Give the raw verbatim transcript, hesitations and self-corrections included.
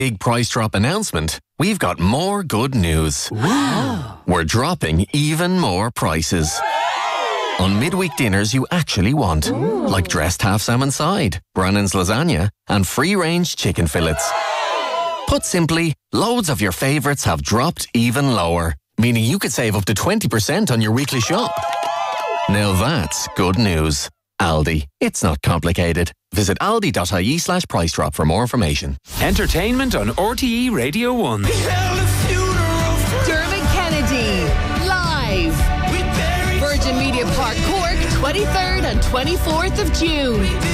big price drop announcement, we've got more good news. Wow. We're dropping even more prices. On midweek dinners you actually want, Ooh. like dressed half salmon side, Brannan's lasagna, and free-range chicken fillets. Put simply, loads of your favourites have dropped even lower, meaning you could save up to twenty percent on your weekly shop. Now that's good news. Aldi. It's not complicated. Visit aldi.ie slash price drop for more information. Entertainment on R T E Radio one. Dermot Kennedy, live. Virgin Media Park, Cork, twenty-third and twenty-fourth of June.